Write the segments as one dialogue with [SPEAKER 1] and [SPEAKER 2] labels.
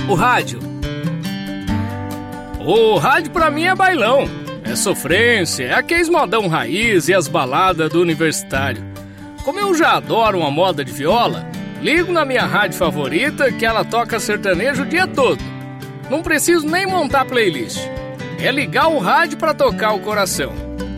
[SPEAKER 1] O rádio. O rádio pra mim é bailão, é sofrência, é aqueles modão raiz e as baladas do universitário. Como eu já adoro uma moda de viola, ligo na minha rádio favorita que ela toca sertanejo o dia todo. Não preciso nem montar playlist. É ligar o rádio pra tocar o coração.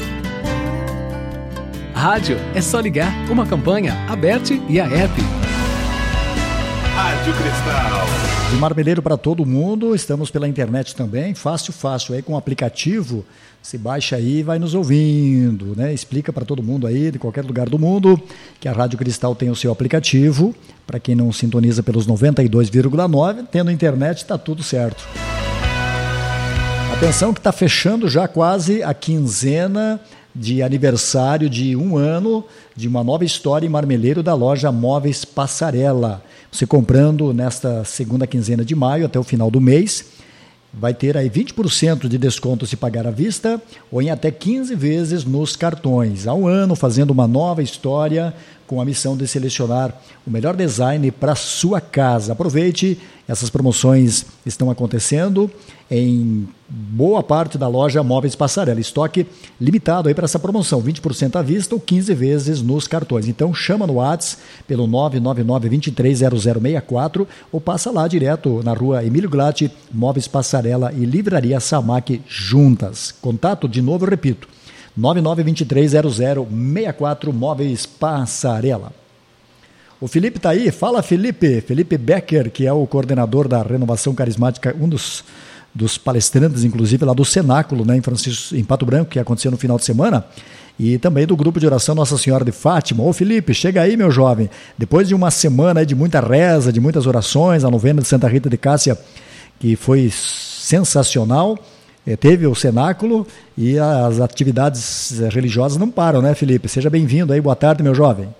[SPEAKER 2] Rádio é só ligar. Uma campanha, a BET e a app.
[SPEAKER 3] Rádio Cristal.
[SPEAKER 4] De Marmeleiro para todo mundo, estamos pela internet também, fácil, aí com o aplicativo, se baixa aí e vai nos ouvindo, né? Explica para todo mundo aí, de qualquer lugar do mundo, que a Rádio Cristal tem o seu aplicativo, para quem não sintoniza pelos 92,9, tendo internet está tudo certo. Atenção que está fechando já quase a quinzena de aniversário de 1 ano de uma nova história em Marmeleiro da loja Móveis Passarela. Você comprando nesta segunda quinzena de maio até o final do mês, vai ter aí 20% de desconto se pagar à vista ou em até 15 vezes nos cartões. Há 1 ano fazendo uma nova história com a missão de selecionar o melhor design para sua casa. Aproveite, essas promoções estão acontecendo em boa parte da loja Móveis Passarela. Estoque limitado aí para essa promoção, 20% à vista ou 15 vezes nos cartões. Então chama no WhatsApp pelo 999-230064 ou passa lá direto na rua Emílio Glatt, Móveis Passarela e Livraria Samac juntas. Contato, de novo, eu repito, 99230064 Móveis Passarela. O Felipe está aí, fala Felipe Becker, que é o coordenador da Renovação Carismática, um dos palestrantes, inclusive, lá do Cenáculo, né, em Pato Branco, que aconteceu no final de semana, e também do grupo de oração Nossa Senhora de Fátima. Ô Felipe, chega aí, meu jovem, depois de uma semana aí de muita reza, de muitas orações, a novena de Santa Rita de Cássia, que foi sensacional, teve o Cenáculo e as atividades religiosas não param, né, Felipe? Seja bem-vindo aí, boa tarde, meu jovem.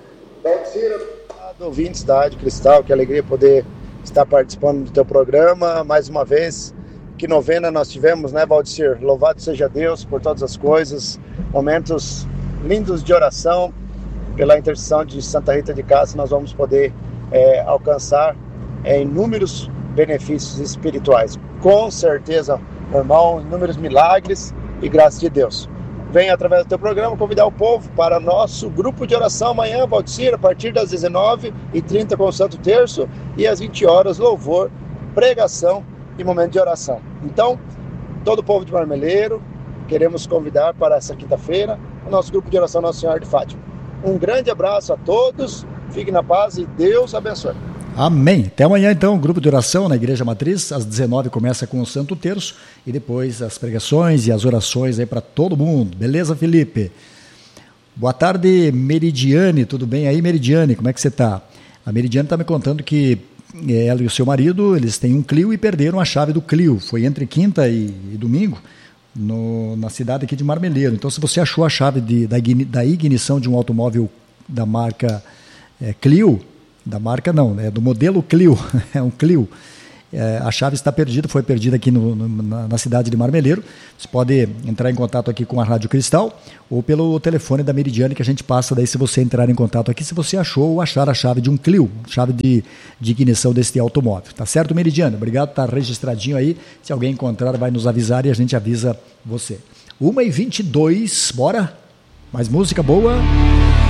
[SPEAKER 5] Ouvintes da Rádio Cristal, que alegria poder estar participando do teu programa, mais uma vez. Que novena nós tivemos, né, Valdecir? Louvado seja Deus por todas as coisas, momentos lindos de oração, pela intercessão de Santa Rita de Cássia, nós vamos poder alcançar inúmeros benefícios espirituais. Com certeza, meu irmão, inúmeros milagres e graças de Deus. Venho, através do teu programa, convidar o povo para nosso grupo de oração amanhã, Valdecir, a partir das 19h30 com o Santo Terço e às 20 horas, louvor, pregação e momento de oração. Então, todo o povo de Marmeleiro, queremos convidar para essa quinta-feira o nosso grupo de oração Nossa Senhora de Fátima. Um grande abraço a todos, fiquem na paz e Deus abençoe.
[SPEAKER 4] Amém. Até amanhã, então, grupo de oração na Igreja Matriz, às 19h começa com o Santo Terço e depois as pregações e as orações aí para todo mundo. Beleza, Felipe? Boa tarde, Meridiane. Tudo bem aí, Meridiane? Como é que você está? A Meridiane está me contando que ela e o seu marido, eles têm um Clio e perderam a chave do Clio. Foi entre quinta e domingo na cidade aqui de Marmeleiro. Então, se você achou a chave da ignição de um automóvel da marca Clio, da marca não, do modelo Clio, é um Clio. A chave está perdida, foi perdida aqui na cidade de Marmeleiro. Você pode entrar em contato aqui com a Rádio Cristal ou pelo telefone da Meridiane que a gente passa daí se você entrar em contato aqui, se você achou ou achar a chave de um Clio, chave de ignição deste automóvel. Tá certo, Meridiane? Obrigado, tá registradinho aí. Se alguém encontrar, vai nos avisar e a gente avisa você. 1h22, bora? Mais música boa.